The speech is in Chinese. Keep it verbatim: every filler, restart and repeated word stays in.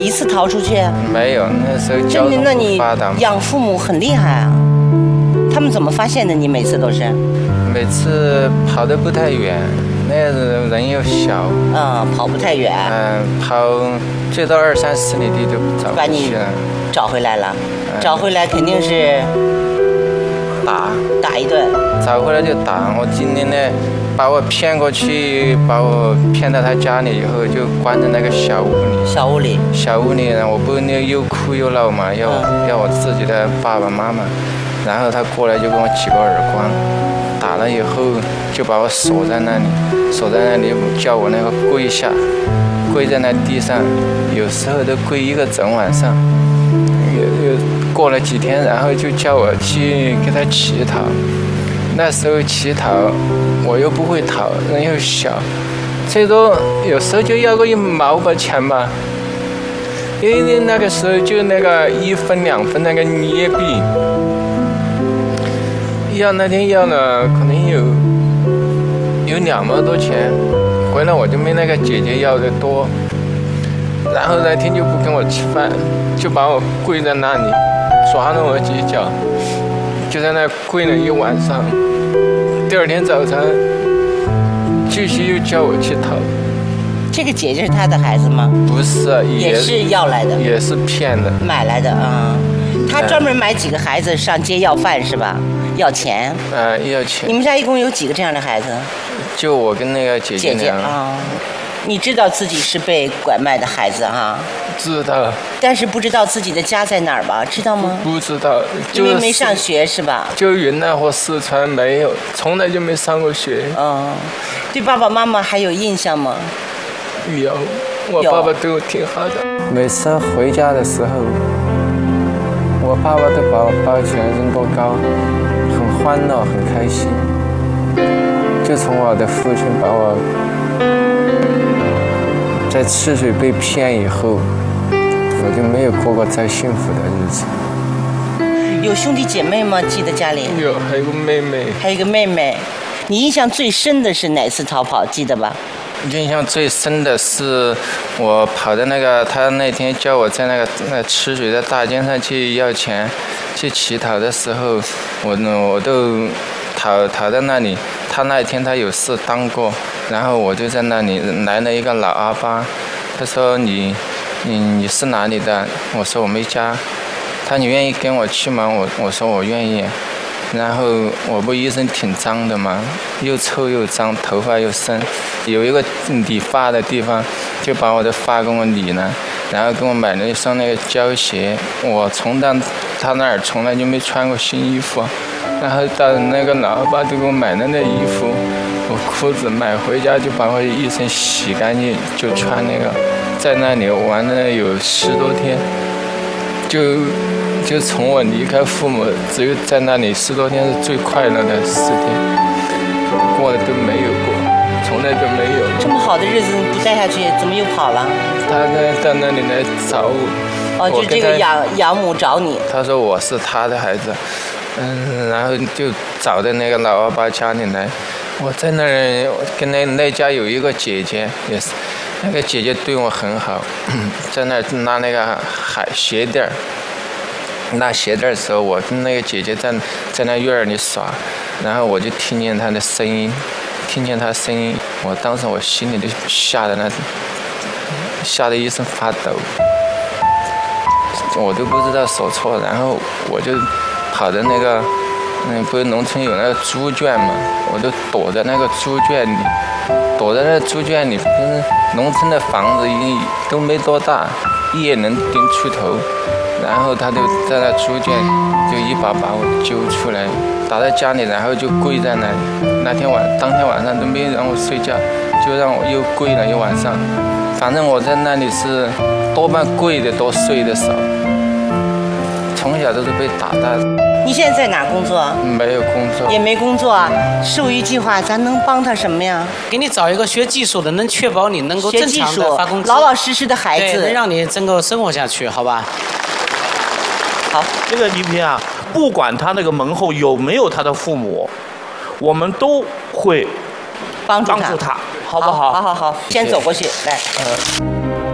一次逃出去？ 没有，那时候交通不发达。 那你养父母很厉害啊，他们怎么发现的？你每次都是？ 每次跑得不太远，那人又小。 嗯，跑不太远。 嗯，跑最多二三十里地都找把你找回来了，嗯、找回来肯定是打打一顿。 找回来就打。我今天呢，把我骗过去，把我骗到他家里以后，就关在那个小屋里。 小屋里。 小屋里呢，我不又哭又闹嘛，要、嗯、要我自己的爸爸妈妈，然后他过来就给我几个耳光，打了以后就把我锁在那里，锁在那里叫我那个跪下，跪在那地上，有时候都跪一个整晚上。又又过了几天，然后就叫我去给他乞讨。那时候乞讨，我又不会讨，人又小，最多有时候就要个一毛八钱吧。因为那个时候就那个一分两分那个捏币，要那天要了可能有有两毛多钱，回来我就没那个姐姐要的多。然后那天就不跟我吃饭，就把我跪在那里，抓了我几脚，就在那跪了一晚上。第二天早上，继续又叫我去讨。 这个姐姐是他的孩子吗？ 不是， 也是要来的， 也是骗的， 买来的啊、嗯。他专门买几个孩子上街要饭是吧？要钱。 啊、呃，要钱。 你们家一共有几个这样的孩子？ 就我跟那个姐姐。 姐姐啊。你知道自己是被拐卖的孩子哈？ 知道。 但是不知道自己的家在哪儿吧？知道吗？ 不知道， 因为没上学是吧？ 就云南或四川没有，从来就没上过学。 嗯，对爸爸妈妈还有印象吗？ 有，我爸爸对我挺好的。每次回家的时候，我爸爸都把我抱起来扔过高，很欢乐，很开心。就从我的父亲把我在赤水被骗以后，我就没有过过再幸福的日子。 有兄弟姐妹吗？记得家里？ 有，还有个妹妹。 还有个妹妹。你印象最深的是哪次逃跑？记得吧？ 印象最深的是我跑的那个，他那天叫我在那个那赤水的大街上去要钱，去乞讨的时候，我我都讨讨在那里。他那一天他有事当过，然后我就在那里来了一个老阿伯，他说你你你是哪里的？我说我没家。他你愿意跟我去吗？我我说我愿意。然后我不一身挺脏的嘛，又臭又脏，头发又深，有一个理发的地方，就把我的发给我理了，然后给我买了一双那个胶鞋。我从到他那儿从来就没穿过新衣服，然后到那个老爸都给我买了那衣服，我裤子买回家就把我一身洗干净，就穿那个，在那里玩了有十多天，就。就从我离开父母，只有在那里十多天是最快乐的十天，过的都没有过，从来都没有。 这么好的日子你不带下去，怎么又跑了？ 他呢到那里来找我。 哦，就这个养养母找你。 他说我是他的孩子，嗯，然后就找到那个老阿伯家里来。我在那儿跟那那家有一个姐姐，也是那个姐姐对我很好，在那儿拿那个海鞋垫儿。拿鞋带的时候，我跟那个姐姐在在那院里耍，然后我就听见她的声音，听见她声音，我当时我心里就吓得那，吓得一身发抖，我都不知道说错，然后我就跑到那个，嗯，不是农村有那个猪圈嘛，我就躲在那个猪圈里，躲在那个猪圈里，就是农村的房子一都没多大，一眼能盯出头。然后他就在那猪圈，就一把把我揪出来，打在家里，然后就跪在那里。那天晚，当天晚上都没让我睡觉，就让我又跪了一晚上。反正我在那里是多半跪的多，睡的少。从小都是被打大的。 你现在在哪工作？ 没有工作。 也没工作。授育计划咱能帮他什么呀？ 给你找一个学技术的，能确保你能够正常的发工资， 老老实实的孩子， 对，能让你能够生活下去，好吧？ 好， 这个倪萍啊，不管他那个门后有没有他的父母，我们都会帮助他， 帮助他，好不好？ 好好好，先走过去，来。呃